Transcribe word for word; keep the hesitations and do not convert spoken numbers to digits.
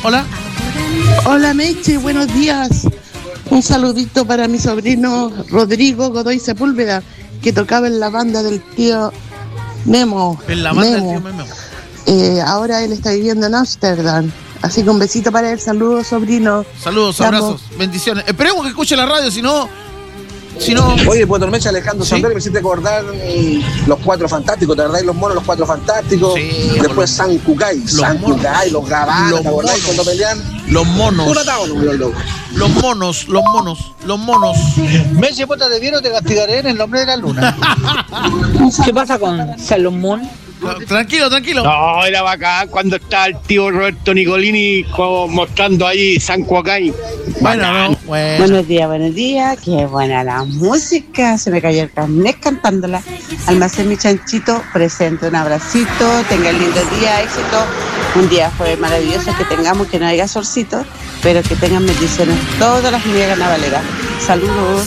Hola. Hola Meche, buenos días. Un saludito para mi sobrino Rodrigo Godoy Sepúlveda, que tocaba en la banda del tío Memo. En la banda Memo. del tío Memo. Eh, ahora él está viviendo en Ámsterdam. Así que un besito para él. Saludos, sobrino. Saludos, Te amo. abrazos, bendiciones. Esperemos que escuche la radio, si no... Si no... Oye, Puerto Mecha, Alejandro ¿Sí? Sandero, me hiciste acordar eh, los Cuatro Fantásticos, ¿te acordás? Los monos, los Cuatro Fantásticos. Sí, Después San Cucay, San monos. Cucay, los gabanos, Los ¿te acordás monos. cuando pelean? Los monos. Un atado, no, los locos. Los monos, los monos, los monos. Meche, puta, te vieron, te castigaré en el nombre de la luna. ¿Qué pasa con Sailor Moon? Tranquilo, tranquilo. No, era bacán cuando está el tío Roberto Nicolini co- mostrando ahí San Cuacay. Bueno, no, bueno. Buenos días, buenos días. Qué buena la música. Se me cayó el carnet cantándola. Almacén Mi Chanchito, presente. Un abracito. Tengan lindo día, éxito. Un día fue maravilloso que tengamos, que no haya solcito, pero que tengan bendiciones todas las niñas carnavaleras. Saludos.